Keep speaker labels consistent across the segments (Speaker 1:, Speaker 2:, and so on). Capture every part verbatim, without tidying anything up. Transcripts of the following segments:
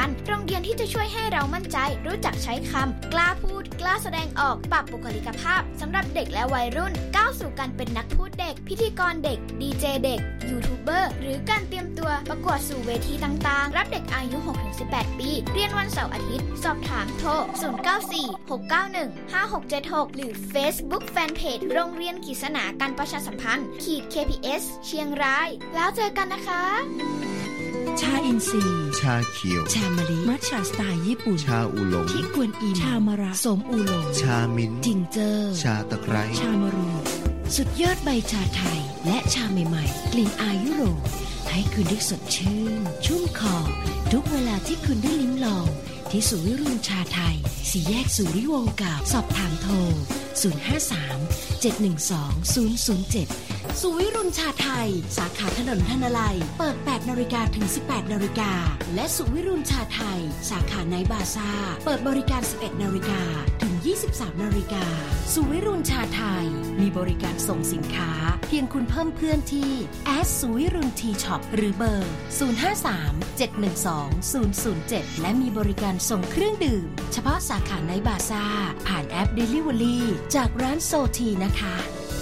Speaker 1: ญโรงเรียนที่จะช่วยให้เรามั่นใจรู้จักใช้คำกล้าพูดกล้าแสดงออกปรับบุคลิกภาพสำหรับเด็กและวัยรุ่นก้าวสู่การเป็นนักพูดเด็กพิธีกรเด็กดีเจเด็กยูทูบเบอร์หรือการเตรียมตัวประกวดสู่เวทีต่างๆรับเด็กอายุ หกถึงสิบแปด ปีเรียนวันเสาร์อาทิตย์สอบถามโทรศูนย์ เก้า สี่ หก เก้า หนึ่ง ห้า หก เจ็ด หกหรือ Facebook Fanpage โรงเรียนกฤษณาการประชาสัมพันธ์ขีด เค พี เอส เชียงรายแล้วเจอกันนะคะ
Speaker 2: ชาอินทรีย์
Speaker 3: ชาเขียว
Speaker 2: ชามะลิมัทฉะสไตล์ญี่ปุ่น
Speaker 3: ชาอูหลง
Speaker 2: ที่กวนอิมชามะระสมอูหลง
Speaker 3: ชามิ้น
Speaker 2: จิงเจอร์
Speaker 3: ชาตะไคร้
Speaker 2: ชามะรูสุดยอดใบชาไทยและชาใหม่ๆกลิ่นอายยุโรปให้คุณได้สดชื่นชุ่มคอทุกเวลาที่คุณได้ลิ้มลองที่ศูนย์วิรุณชาไทยสี่แยกสุริวงศ์เก่าสอบถามโทรศูนย์ ห้า สาม เจ็ด หนึ่ง สอง ศูนย์ ศูนย์ เจ็ดสุวิรุณชาไทยสาขาถนนธนลัยเปิด แปด นาฬิกาถึง สิบแปด นาฬิกาและสุวิรุณชาไทยสาขาไนท์บาซ่าเปิดบริการ สิบเอ็ด นาฬิกาถึง ยี่สิบสาม นาฬิกาสุวิรุณชาไทยมีบริการส่งสินค้าเพียงคุณเพิ่มเพื่อนที่แอดสุวิรุณทีช็อปหรือเบอร์ศูนย์ ห้า สาม เจ็ด หนึ่ง สอง ศูนย์ ศูนย์ เจ็ดและมีบริการส่งเครื่องดื่มเฉพาะสาขาไนท์บาซ่าผ่านแอป Delivery จากร้านโซทีนะคะ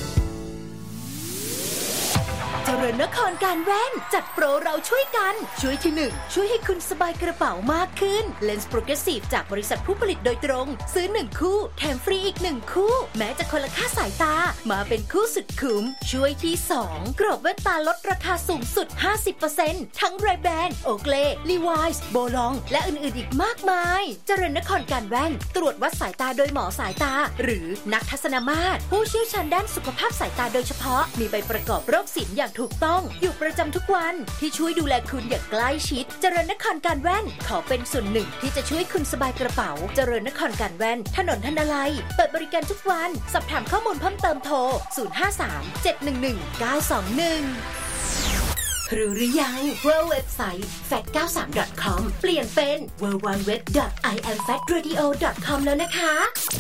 Speaker 2: เจริญนครการแว่นจัดโปรเราช่วยกันช่วยที่หนึ่งช่วยให้คุณสบายกระเป๋ามากขึ้นเลนส์โปรเกรสซีฟจากบริษัทผู้ผลิตโดยตรงซื้อหนึ่งคู่แถมฟรีอีกหนึ่งคู่แม้จะคนละค่าสายตามาเป็นคู่สุดคุ้มช่วยที่สองกรอบแว่นตาลดราคาสูงสุด ห้าสิบเปอร์เซ็นต์ ทั้ง Ray-Ban โอเกลลีวายส์โบลองและอื่นๆอีกมากมายเจริญนครการแว่นตรวจวัดสายตาโดยหมอสายตาหรือนักทัศนมาตรผู้เชี่ยวชาญด้านสุขภาพสายตาโดยเฉพาะมีใบประกอบโรคศิลป์อย่างถูกต้องอยู่ประจำทุกวันที่ช่วยดูแลคุณอย่างใกล้ชิดเจริญนครการแว่นขอเป็นส่วนหนึ่งที่จะช่วยคุณสบายกระเป๋าเจริญนครการแว่นถนนธนลัยเปิดบริการทุกวันสอบถามข้อมูลเพิ่มเติมโทรศูนย์ ห้า สาม เจ็ด หนึ่ง หนึ่ง เก้า สอง หนึ่งรู้หรือยังว่าเว็บไซต์ แฟค เก้าสิบสาม ดอท คอม เปลี่ยนเป็น ดับเบิลยู ดับเบิลยู ดับเบิลยู ดอท ไอ แอม แฟค เรดิโอ ดอท คอม แล้วนะคะ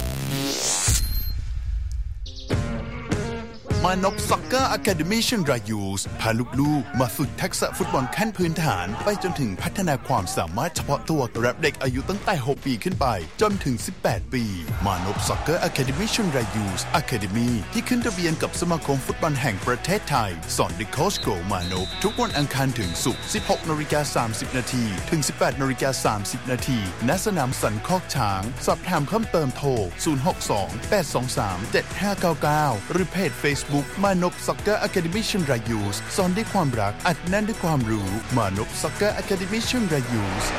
Speaker 4: มานพซ็อกเกอร์อะคาเดมี่เชียงรายยูสพาลูกๆมาฝึกทักษะฟุตบอลขั้นพื้นฐานไปจนถึงพัฒนาความสามารถเฉพาะตัวรับเด็กอายุตั้งแต่หกปีขึ้นไปจนถึงสิบแปดปีมานพซ็อกเกอร์อะคาเดมี่เชียงรายยูสอะคาเดมี่ที่ขึ้นทะเบียนกับสมาคมฟุตบอลแห่งประเทศไทยสอนเด็กโค้ชโกมานพทุกวันอังคารถึงศุกร์ สิบหกนาฬิกาสามสิบนาทีถึง สิบแปดนาฬิกาสามสิบนาทีณสนามสันคอกช้างสอบถามเพิ่มเติมโทรศูนย์ หก สอง แปด สอง สาม เจ็ด ห้า เก้า เก้าหรือเพจ Facebook มานพซ็อกเกอร์อะคาเดมี่เชียงรายยูสสอนด้วยความรักอัดแน่นด้วยความรู้มานพซ็อกเกอร์อะคาเดมี่เชียงรายยูส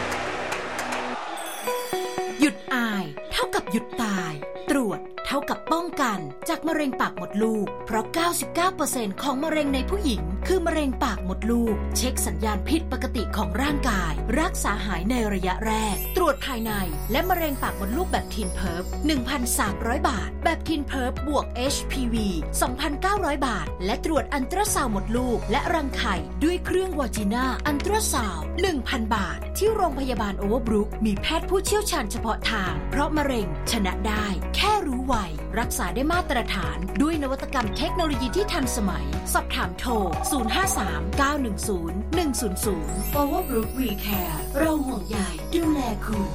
Speaker 2: หยุดอายเท่ากับหยุดตายตรวจเท่ากับป้องกันจากมะเร็งปากมดลูกเพราะ เก้าสิบเก้าเปอร์เซ็นต์ ของมะเร็งในผู้หญิงคือมะเร็งปากมดลูกเช็คสัญญาณผิดปกติของร่างกายรักษาหายในระยะแรกตรวจภายในและมะเร็งปากมดลูกแบบทีนเพิร์ฟ หนึ่งพันสามร้อย บาทแบบทีนเพิร์ฟบวก เอช พี วี สองพันเก้าร้อย บาทและตรวจอัลตราซาวด์มดลูกและรังไข่ด้วยเครื่องวาจิน่าอัลตราซาวด์ หนึ่งพัน บาทที่โรงพยาบาลโอเวอร์บรุกมีแพทย์ผู้เชี่ยวชาญเฉพาะทางเพราะมะเร็งชนะได้แค่รู้ไวรักษาได้มาตรฐานด้วยนวัตกรรมเทคโนโลยีที่ทันสมัยสอบถามโทรศูนย์ ห้า สาม เก้า หนึ่ง ศูนย์ หนึ่ง ศูนย์ ศูนย์ Overbrook WeCare เราห่วงใยดูแลคุณ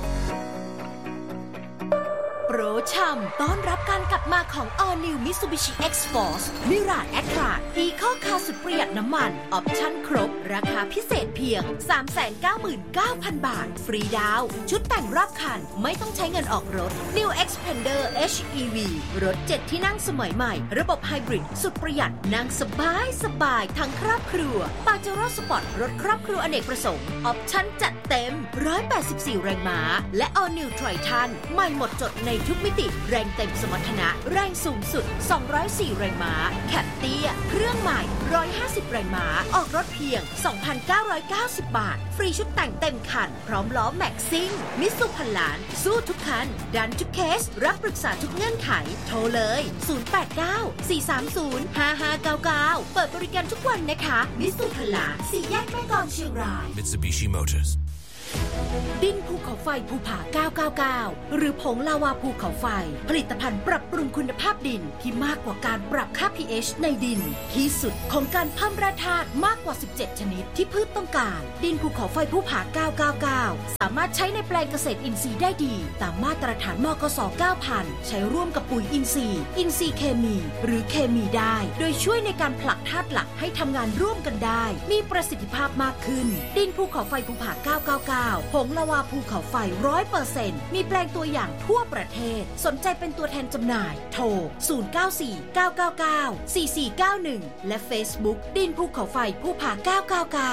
Speaker 2: โปรช่ำต้อนรับการกลับมาของ All New Mitsubishi X-Force Mirage Attrage Eco Car สุดประหยัดน้ำมันออปชั่นครบราคาพิเศษเพียง สามแสนเก้าหมื่นเก้าพัน บาทฟรีดาวน์ชุดแต่งรอบคันไม่ต้องใช้เงินออกรถ New Xpander เอช อี วี รถเจ็ดที่นั่งสมัยใหม่ระบบไฮบริดสุดประหยัดนั่งสบายสบายทั้งครอบครัว Pajero Sport รถครอบครัวอเนกประสงค์ออปชั่นจัดเต็มหนึ่งร้อยแปดสิบสี่แรงม้าและ All New Triton ใหม่หมดจดในทุกมิติแรงเต็มสมรรถนะแรงสูงสุดสองร้อยสี่แรงม้าแคปเตี้ยเครื่องใหม่หนึ่งร้อยห้าสิบแรงม้าออกรถเพียง สองพันเก้าร้อยเก้าสิบ บาทฟรีชุดแต่งเต็มคันพร้อมล้อแม็กซิ่งมิตซูพันล้านสู้ทุกคันดันทุกเคสรับปรึกษาทุกเงื่อนไขโทรเลยศูนย์ แปด เก้า สี่ สาม ศูนย์ ห้า ห้า เก้า เก้าเปิดบริการทุกวันนะคะมิตซูพันล้านสี่แยกแม่กลองเชียงราย
Speaker 5: Mitsubishi Motors
Speaker 2: ดินภูเขาไฟภูผาเก้าเก้าเก้าหรือผงลาวาภูเขาไฟผลิตภัณฑ์ปรับปรุงคุณภาพดินที่มากกว่าการปรับค่า พี เอช ในดินที่สุดของการเพิ่มแร่ธาตุมากกว่าสิบเจ็ดชนิดที่พืชต้องการดินภูเขาไฟภูผาเก้าเก้าเก้าสามารถใช้ในแปลงเกษตรอินทรีย์ได้ดีตามมาตรฐานมกส เก้าพัน ใช้ร่วมกับปุ๋ยอินทรีย์อินทรีย์เคมีหรือเคมีได้โดยช่วยในการผลักธาตุหลักให้ทำงานร่วมกันได้มีประสิทธิภาพมากขึ้นดินภูเขาไฟภูผา เก้าเก้าเก้า ผงละวาภูเขาไฟ หนึ่งร้อยเปอร์เซ็นต์ มีแปลงตัวอย่างทั่วประเทศสนใจเป็นตัวแทนจำหน่ายโทร ศูนย์ เก้า สี่ เก้า เก้า เก้า สี่ สี่ เก้า หนึ่ง และ Facebook ดินภูเขาไฟภูผา เก้าเก้าเก้า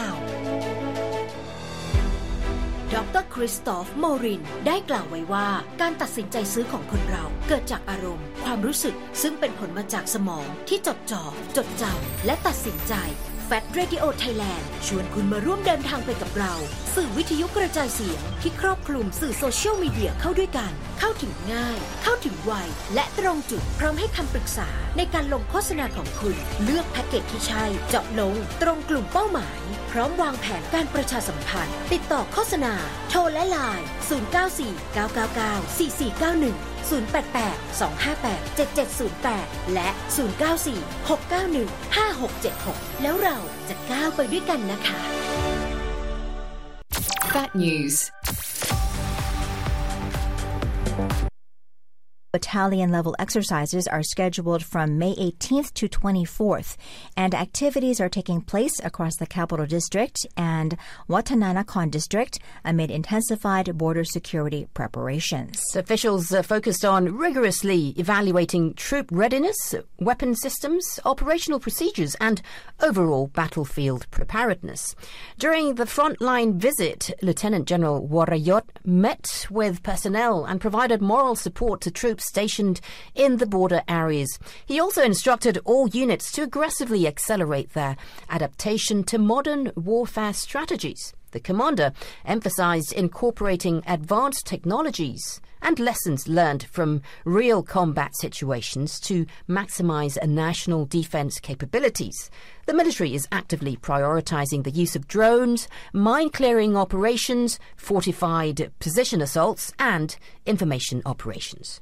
Speaker 2: ดร.คริสตอฟ โมรินได้กล่าวไว้ว่าการตัดสินใจซื้อของคนเราเกิดจากอารมณ์ความรู้สึกซึ่งเป็นผลมาจากสมองที่จดจ่อจดจำและตัดสินใจ Fat Radio Thailand ชวนคุณมาร่วมเดินทางไปกับเราสื่อวิทยุกระจายเสียงที่ครอบคลุมสื่อโซเชียลมีเดียเข้าด้วยกันเข้าถึงง่ายเข้าถึงไวและตรงจุดพร้อมให้คำปรึกษาในการลงโฆษณาของคุณเลือกแพ็กเกจที่ใช่เจาะลงตรงกลุ่มเป้าหมายพร้อมวางแผนการประชาสัมพันธ์ติดต่อโฆษณาโทรและไลน์ ศูนย์ เก้า สี่ เก้า เก้า เก้า สี่ สี่ เก้า หนึ่ง ศูนย์ แปด แปด สอง ห้า แปด เจ็ด เจ็ด ศูนย์ แปด และ ศูนย์ เก้า สี่ หก เก้า หนึ่ง ห้า หก เจ็ด หก แล้วเราจะก้าวไปด้วยกันนะคะ
Speaker 3: Fat News
Speaker 5: Battalion-level exercises are scheduled from May eighteenth to twenty-fourth, and activities are taking place across the Capital District and Watananakhon District amid intensified border security preparations.
Speaker 3: Officials are focused on rigorously evaluating troop readiness, weapon systems, operational procedures, and overall battlefield preparedness. During the frontline visit, Lieutenant General Warayot met with personnel and provided moral support to troops stationed in the border areas. He also instructed all units to aggressively accelerate their adaptation to modern warfare strategies. The commander emphasized incorporating advanced technologies and lessons learned from real combat situations to maximize national defense capabilities. The military is actively prioritizing the use of drones, mine-clearing operations, fortified position assaults, and information operations.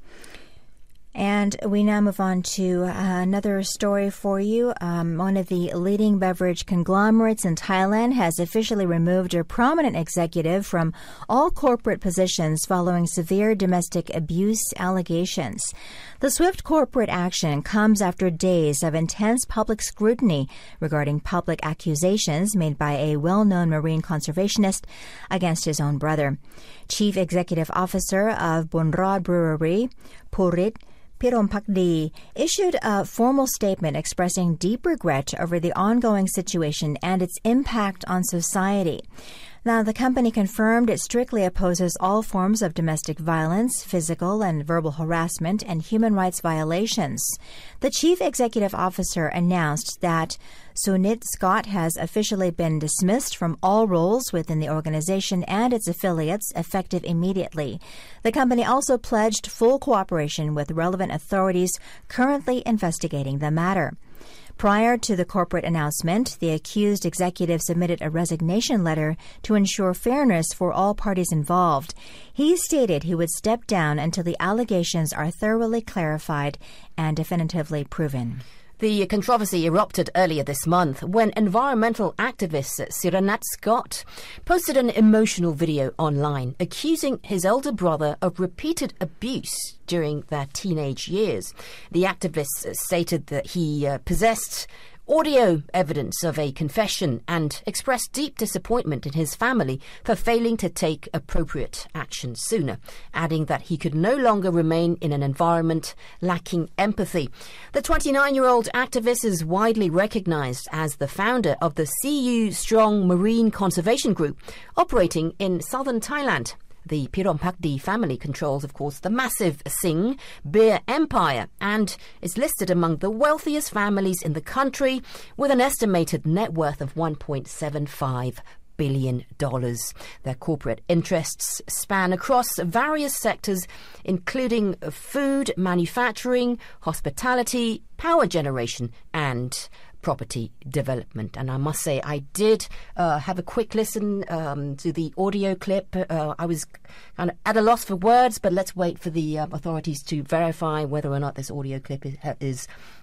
Speaker 5: And we now move on to uh, another story for you. Um, one of the leading beverage conglomerates in Thailand has officially removed a prominent executive from all corporate positions following severe domestic abuse allegations. The swift corporate action comes after days of intense public scrutiny regarding public accusations made by a well-known marine conservationist against his own brother. Chief Executive Officer of Bunrod Brewery, Purit Pirompakdi, issued a formal statement expressing deep regret over the ongoing situation and its impact on society. Now, the company confirmed it strictly opposes all forms of domestic violence, physical and verbal harassment, and human rights violations. The chief executive officer announced that Sunit Scott has officially been dismissed from all roles within the organization and its affiliates effective immediately. The company also pledged full cooperation with relevant authorities currently investigating the matter. Prior to the corporate announcement, the accused executive submitted a resignation letter to ensure fairness for all parties involved. He stated he would step down until the allegations are thoroughly clarified and definitively proven.
Speaker 3: The controversy erupted earlier this month when environmental activist Siranat Scott posted an emotional video online accusing his elder brother of repeated abuse during their teenage years. The activist stated that he uh, possessed audio evidence of a confession and expressed deep disappointment in his family for failing to take appropriate action sooner, adding that he could no longer remain in an environment lacking empathy. The twenty-nine-year-old activist is widely recognized as the founder of the C U Strong Marine Conservation Group, operating in southern Thailand. The Pirompakdi family controls, of course, the massive Singh beer empire and is listed among the wealthiest families in the country with an estimated net worth of one point seven five billion dollars. Their corporate interests span across various sectors, including food, manufacturing, hospitality, power generation, and property development. And I must say, I did uh, have a quick listen um, to the audio clip. Uh, I was kind of at a loss for words, but let's wait for the um, authorities to verify whether or not this audio clip is, is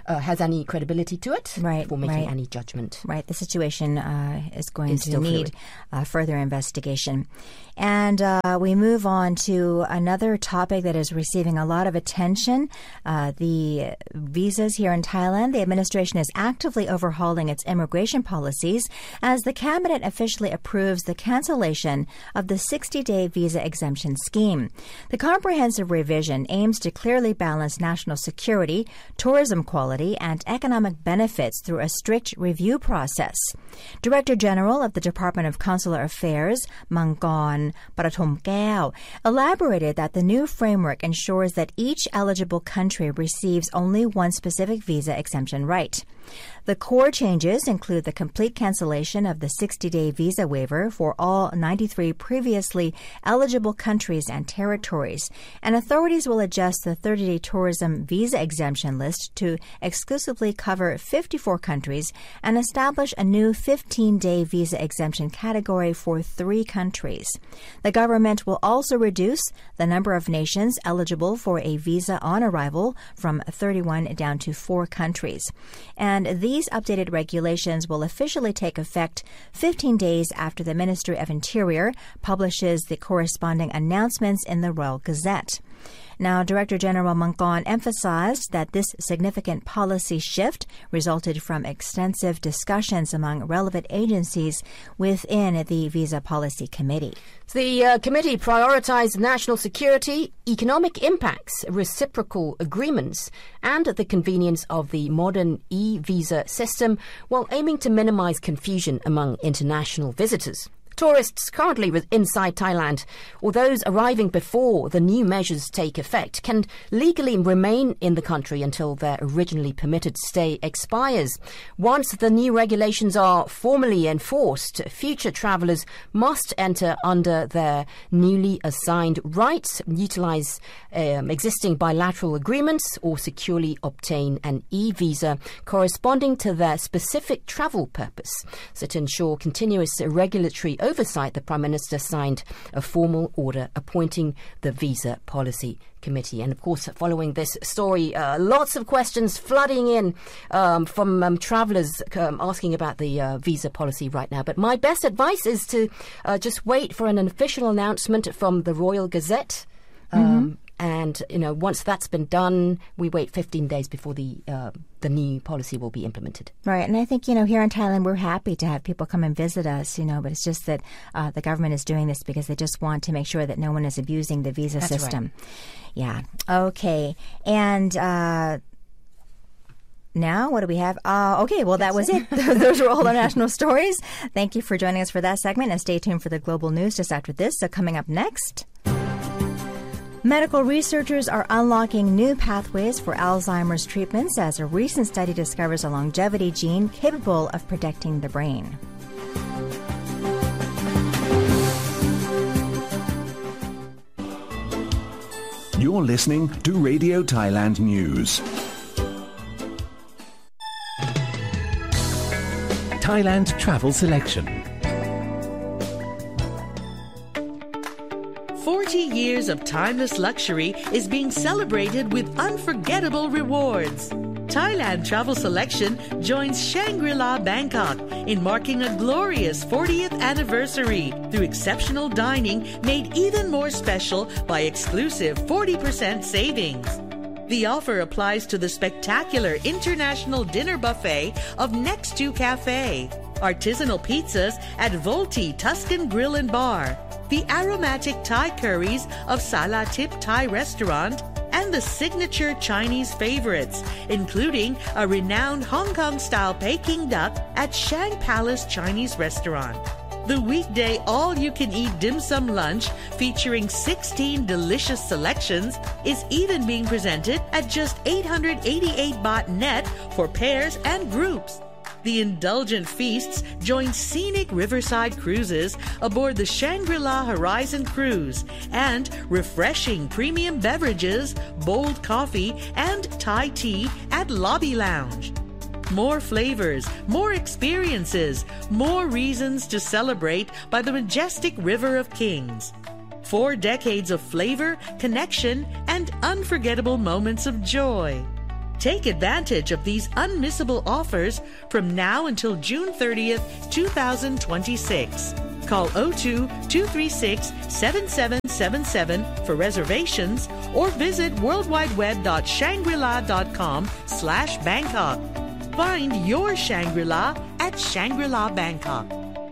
Speaker 3: uh, has any credibility to it
Speaker 5: right,
Speaker 3: for making
Speaker 5: right.
Speaker 3: any judgment.
Speaker 5: Right. The situation uh, is going
Speaker 3: It's
Speaker 5: to
Speaker 3: still
Speaker 5: need uh, further investigation. And uh, we move on to another topic that is receiving a lot of attention, uh, the visas here in Thailand. The administration is actively overhauling its immigration policies as the cabinet officially approves the cancellation of the sixty-day visa exemption scheme. The comprehensive revision aims to clearly balance national security, tourism quality, and economic benefits through a strict review process. Director General of the Department of Consular Affairs, Mangkorn Parathomkaew, elaborated that the new framework ensures that each eligible country receives only one specific visa exemption right. The core changes include the complete cancellation of the sixty-day visa waiver for all ninety-three previously eligible countries and territories, and authorities will adjust the thirty-day tourism visa exemption list to exclusively cover fifty-four countries and establish a new fifteen-day visa exemption category for three countries. The government will also reduce the number of nations eligible for a visa on arrival from thirty-one down to four countries. And these updated regulations will officially take effect fifteen days after the Ministry of Interior publishes the corresponding announcements in the Royal Gazette. Now, Director General Mangkorn emphasized that this significant policy shift resulted from extensive discussions among relevant agencies within the Visa Policy Committee.
Speaker 3: The uh, committee prioritized national security, economic impacts, reciprocal agreements, and the convenience of the modern e-visa system while aiming to minimize confusion among international visitors. Tourists currently inside Thailand, or those arriving before the new measures take effect, can legally remain in the country until their originally permitted stay expires. Once the new regulations are formally enforced, future travellers must enter under their newly assigned rights, utilise um, existing bilateral agreements, or securely obtain an e-visa corresponding to their specific travel purpose. So to ensure continuous regulatory oversight, the Prime Minister signed a formal order appointing the Visa Policy Committee. And of course, following this story, uh, lots of questions flooding in um, from um, travellers um, asking about the uh, visa policy right now. But my best advice is to uh, just wait for an official announcement from the Royal Gazette. Um, mm-hmm. And, you know, once that's been done, we wait fifteen days before the uh, the new policy will be implemented.
Speaker 5: Right. And I think, you know, here in Thailand, we're happy to have people come and visit us, you know, but it's just that uh, the government is doing this because they just want to make sure that no one is abusing the visa
Speaker 3: That's
Speaker 5: system.
Speaker 3: Right.
Speaker 5: Yeah. Okay. And uh, now, what do we have? Uh, okay, well, that was it. Those were all our national stories. Thank you for joining us for that segment, and stay tuned for the global news just after this. So coming up next... Medical researchers are unlocking new pathways for Alzheimer's treatments as a recent study discovers a longevity gene capable of protecting the brain.
Speaker 6: You're listening to Radio Thailand News. Thailand Travel Selection.
Speaker 7: forty years of timeless luxury is being celebrated with unforgettable rewards. Thailand Travel Selection joins Shangri-La Bangkok in marking a glorious fortieth anniversary through exceptional dining made even more special by exclusive forty percent savings. The offer applies to the spectacular international dinner buffet of Next to Cafe, artisanal pizzas at Volti Tuscan Grill and Bar, the aromatic Thai curries of Sala Tip Thai Restaurant, and the signature Chinese favorites, including a renowned Hong Kong-style Peking duck at Shang Palace Chinese Restaurant. The weekday all-you-can-eat dim sum lunch featuring sixteen delicious selections is even being presented at just eight hundred eighty-eight baht net for pairs and groups. The indulgent feasts join scenic riverside cruises aboard the Shangri-La Horizon Cruise and refreshing premium beverages, bold coffee, and Thai tea at Lobby Lounge. More flavors, more experiences, more reasons to celebrate by the majestic River of Kings. Four decades of flavor, connection, and unforgettable moments of joy. Take advantage of these unmissable offers from now until June thirtieth, twenty twenty-six. Call zero two, two three six, seven seven seven seven for reservations or visit worldwideweb.shangri-la.com slash Bangkok. Find your Shangri-La at Shangri-La Bangkok.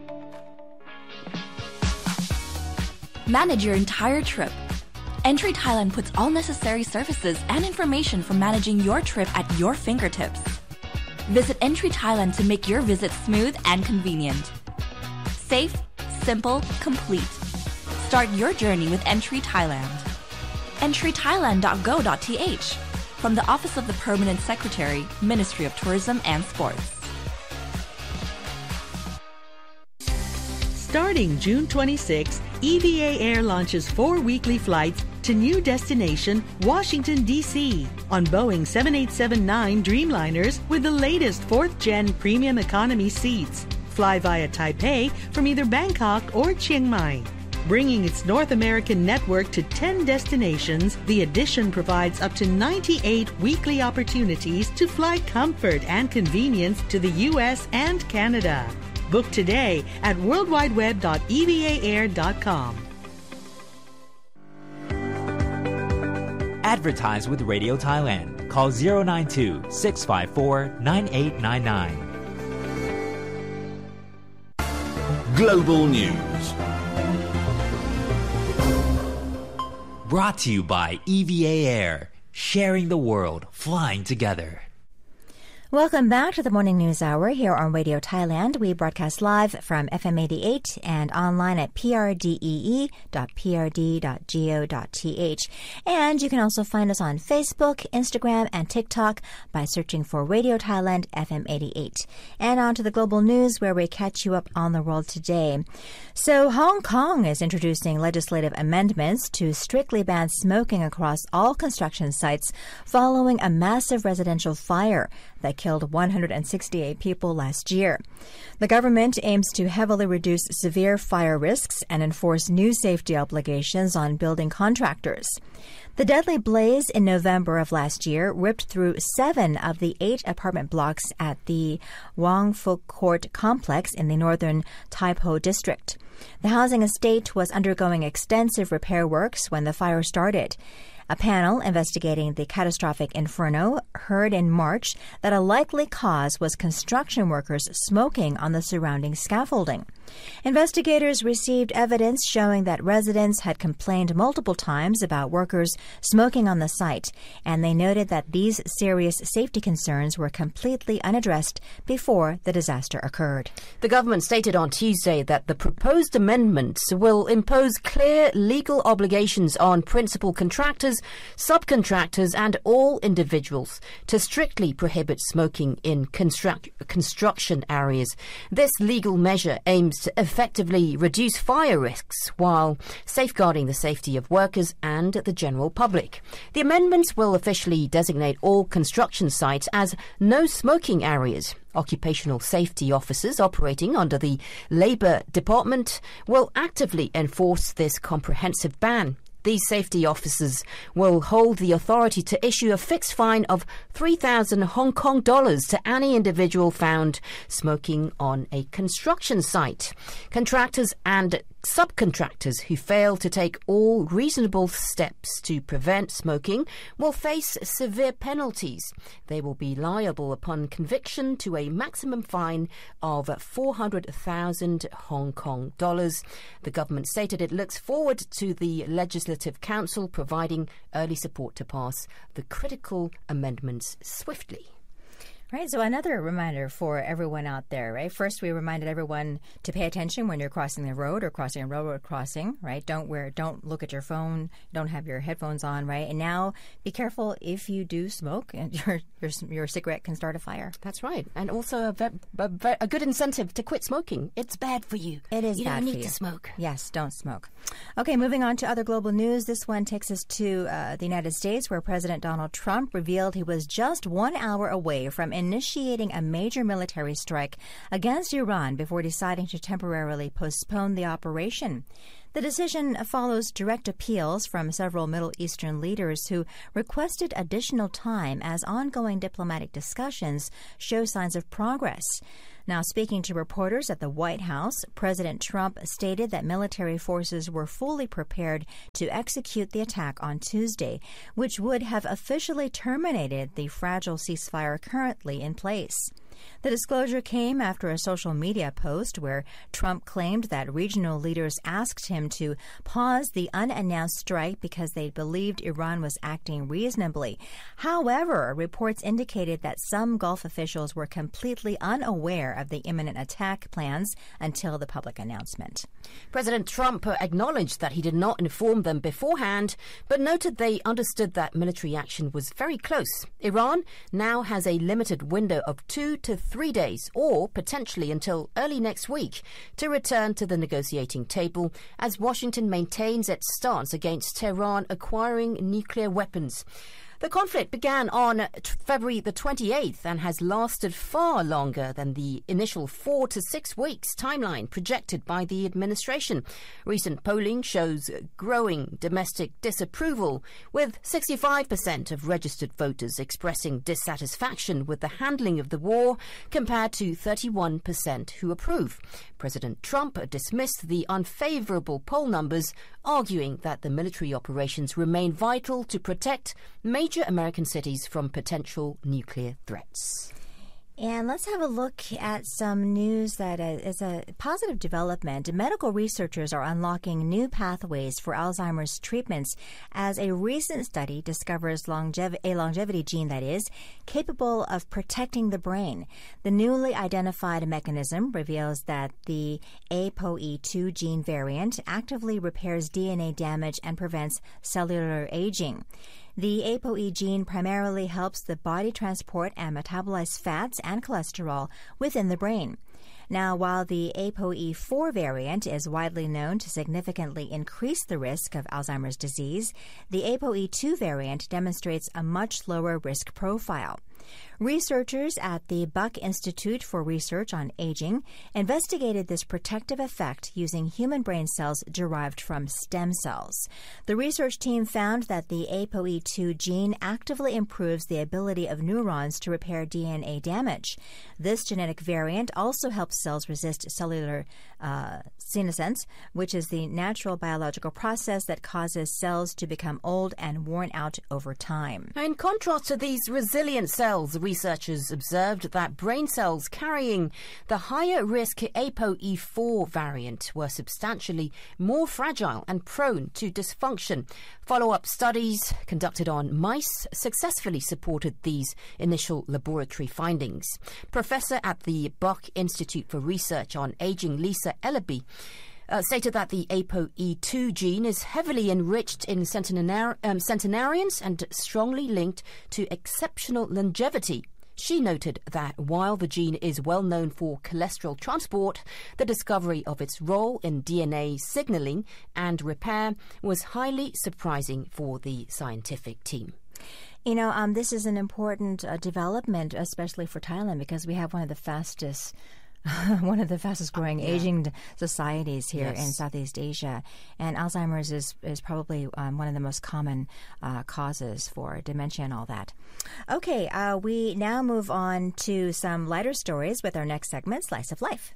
Speaker 8: Manage your entire trip. Entry Thailand puts all necessary services and information for managing your trip at your fingertips. Visit Entry Thailand to make your visit smooth and convenient. Safe, simple, complete. Start your journey with Entry Thailand. entry thailand dot go dot t h from the Office of the Permanent Secretary, Ministry of Tourism and Sports.
Speaker 7: Starting June twenty-sixth, E V A Air launches four weekly flights to new destination, Washington, D C on Boeing seven eight seven nine Dreamliners with the latest fourth gen premium economy seats. Fly via Taipei from either Bangkok or Chiang Mai. Bringing its North American network to ten destinations, the addition provides up to ninety-eight weekly opportunities to fly comfort and convenience to the U S and Canada. Book today at worldwideweb dot e v a air dot com.
Speaker 9: Advertise with Radio Thailand. Call zero nine two, six five four, nine eight nine nine.
Speaker 6: Global News.
Speaker 9: Brought to you by E V A Air. Sharing the world, flying together.
Speaker 5: Welcome back to the Morning News Hour here on Radio Thailand. We broadcast live from F M eighty-eight and online at p r d e e dot p r d dot go dot t h. And you can also find us on Facebook, Instagram, and TikTok by searching for Radio Thailand F M eighty-eight. And on to the global news where we catch you up on the world today. So Hong Kong is introducing legislative amendments to strictly ban smoking across all construction sites following a massive residential fire that killed one hundred sixty-eight people last year. The government aims to heavily reduce severe fire risks and enforce new safety obligations on building contractors. The deadly blaze in November of last year ripped through seven of the eight apartment blocks at the Wong Fuk Court complex in the northern Tai Po district. The housing estate was undergoing extensive repair works when the fire started. A panel investigating the catastrophic inferno heard in March that a likely cause was construction workers smoking on the surrounding scaffolding. Investigators received evidence showing that residents had complained multiple times about workers smoking on the site, and they noted that these serious safety concerns were completely unaddressed before the disaster occurred.
Speaker 3: The government stated on Tuesday that the proposed amendments will impose clear legal obligations on principal contractors, subcontractors and all individuals to strictly prohibit smoking in construct- construction areas. This legal measure aims to effectively reduce fire risks while safeguarding the safety of workers and the general public. The amendments will officially designate all construction sites as no smoking areas. Occupational safety officers operating under the Labour Department will actively enforce this comprehensive ban. These safety officers will hold the authority to issue a fixed fine of three thousand Hong Kong dollars to any individual found smoking on a construction site. Contractors and subcontractors who fail to take all reasonable steps to prevent smoking will face severe penalties. They will be liable upon conviction to a maximum fine of four hundred thousand Hong Kong dollars. The government stated it looks forward to the Legislative Council providing early support to pass the critical amendments swiftly.
Speaker 5: Right, so another reminder for everyone out there, right? First, we reminded everyone to pay attention when you're crossing the road or crossing a railroad crossing, right? Don't wear, don't look at your phone, don't have your headphones on, right? And now, be careful if you do smoke, and your your, your cigarette can start a fire.
Speaker 3: That's right, and also a, ve- a, ve- a good incentive to quit smoking. It's bad for you.
Speaker 5: It is
Speaker 3: you
Speaker 5: bad
Speaker 3: don't
Speaker 5: for
Speaker 3: need
Speaker 5: you.
Speaker 3: to smoke.
Speaker 5: Yes, don't smoke. Okay, moving on to other global news. This one takes us to uh, the United States, where President Donald Trump revealed he was just one hour away from initiating a major military strike against Iran before deciding to temporarily postpone the operation. The decision follows direct appeals from several Middle Eastern leaders who requested additional time as ongoing diplomatic discussions show signs of progress. Now, speaking to reporters at the White House, President Trump stated that military forces were fully prepared to execute the attack on Tuesday, which would have officially terminated the fragile ceasefire currently in place. The disclosure came after a social media post where Trump claimed that regional leaders asked him to pause the unannounced strike because they believed Iran was acting reasonably. However, reports indicated that some Gulf officials were completely unaware of the imminent attack plans until the public announcement.
Speaker 3: President Trump acknowledged that he did not inform them beforehand, but noted they understood that military action was very close. Iran now has a limited window of two to three days, or potentially until early next week, to return to the negotiating table as Washington maintains its stance against Tehran acquiring nuclear weapons. The conflict began on February the twenty-eighth and has lasted far longer than the initial four to six weeks timeline projected by the administration. Recent polling shows growing domestic disapproval, with sixty-five percent of registered voters expressing dissatisfaction with the handling of the war compared to thirty-one percent who approve. President Trump dismissed the unfavorable poll numbers, arguing that the military operations remain vital to protect major American cities from potential nuclear threats.
Speaker 5: And let's have a look at some news that is a positive development. Medical researchers are unlocking new pathways for Alzheimer's treatments as a recent study discovers longev- a longevity gene that is capable of protecting the brain. The newly identified mechanism reveals that the A P O E two gene variant actively repairs D N A damage and prevents cellular aging. The A P O E gene primarily helps the body transport and metabolize fats and cholesterol within the brain. Now, while the A P O E four variant is widely known to significantly increase the risk of Alzheimer's disease, the A P O E two variant demonstrates a much lower risk profile. Researchers at the Buck Institute for Research on Aging investigated this protective effect using human brain cells derived from stem cells. The research team found that the A P O E two gene actively improves the ability of neurons to repair D N A damage. This genetic variant also helps cells resist cellular uh, senescence, which is the natural biological process that causes cells to become old and worn out over time.
Speaker 3: In contrast to these resilient cells, researchers observed that brain cells carrying the higher risk A P O E four variant were substantially more fragile and prone to dysfunction. Follow-up studies conducted on mice successfully supported these initial laboratory findings. Professor at the Buck Institute for Research on Aging, Lisa Ellaby, Uh, stated that the A P O E two gene is heavily enriched in centenar- um, centenarians and strongly linked to exceptional longevity. She noted that while the gene is well known for cholesterol transport, the discovery of its role in D N A signaling and repair was highly surprising for the scientific team.
Speaker 5: You know, um, this is an important uh, development, especially for Thailand, because we have one of the fastest one of the fastest growing uh, yeah. aging societies here yes. in Southeast Asia. And Alzheimer's is, is probably um, one of the most common uh, causes for dementia and all that. Okay, uh, we now move on to some lighter stories with our next segment, Slice of Life.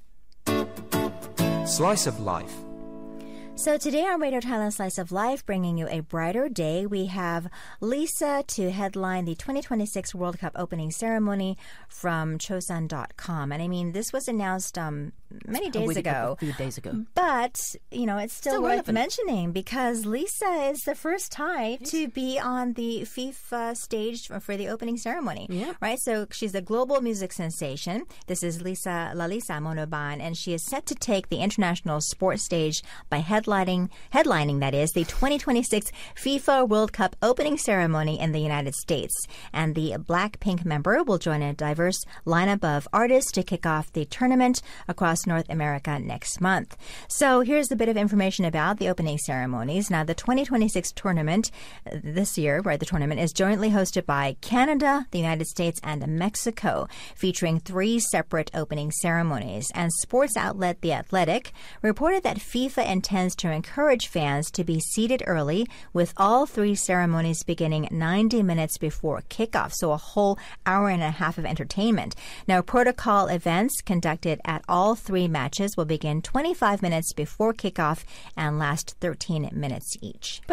Speaker 10: Slice of Life.
Speaker 5: So today on Radio Thailand Slice of Life, bringing you a brighter day, we have Lisa to headline the twenty twenty-six World Cup opening ceremony from chosun dot com. And I mean, this was announced um, many days ago.
Speaker 3: A few days ago.
Speaker 5: But, you know, it's still, still worth relevant. mentioning because Lisa is the first Thai yes. to be on the FIFA stage for the opening ceremony.
Speaker 3: Yeah.
Speaker 5: Right? So she's a global music sensation. This is Lisa Lalisa Monoban, and she is set to take the international sports stage by headlining Headlining, headlining, that is, the twenty twenty-six FIFA World Cup opening ceremony in the United States. And the Blackpink member will join a diverse lineup of artists to kick off the tournament across North America next month. So here's a bit of information about the opening ceremonies. Now, the twenty twenty-six tournament this year, right, the tournament is jointly hosted by Canada, the United States, and Mexico, featuring three separate opening ceremonies. And sports outlet The Athletic reported that FIFA intends plans to encourage fans to be seated early, with all three ceremonies beginning ninety minutes before kickoff, so a whole hour and a half of entertainment. Now, protocol events conducted at all three matches will begin twenty-five minutes before kickoff and last thirteen minutes each.